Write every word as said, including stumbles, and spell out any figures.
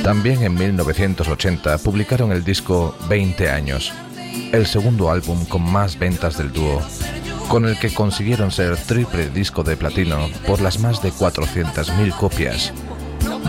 También en mil novecientos ochenta publicaron el disco veinte años, el segundo álbum con más ventas del dúo, con el que consiguieron ser triple disco de platino por las más de cuatrocientas mil copias